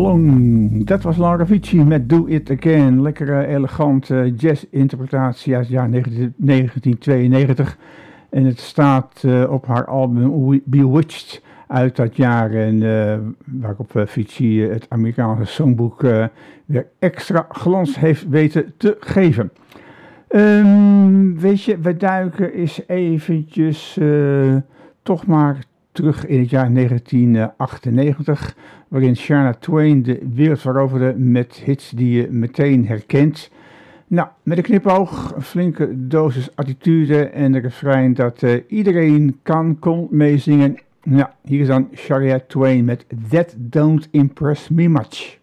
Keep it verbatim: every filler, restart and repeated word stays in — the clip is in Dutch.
Cologne. Dat was Laura Vici met Do It Again. Lekkere, elegante jazz-interpretatie uit het jaar negentien tweeënnegentig. En het staat uh, op haar album Bewitched uit dat jaar. En uh, waarop uh, Vici uh, het Amerikaanse songboek uh, weer extra glans heeft weten te geven. Um, weet je, we duiken eens eventjes uh, toch maar terug in het jaar negentien achtennegentig, waarin Shania Twain de wereld veroverde met hits die je meteen herkent. Nou, met een knipoog, een flinke dosis attitude en een refrein dat uh, iedereen kan, kon meezingen. Nou, hier is dan Shania Twain met That Don't Impress Me Much.